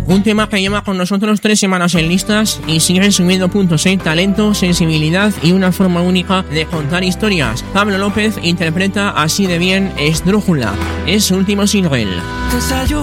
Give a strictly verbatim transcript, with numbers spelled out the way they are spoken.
un tema que lleva con nosotros tres semanas en listas y sigue subiendo puntos en talento, sensibilidad y una forma única de contar historias. Pablo López interpreta así de bien Esdrújula, es su último single.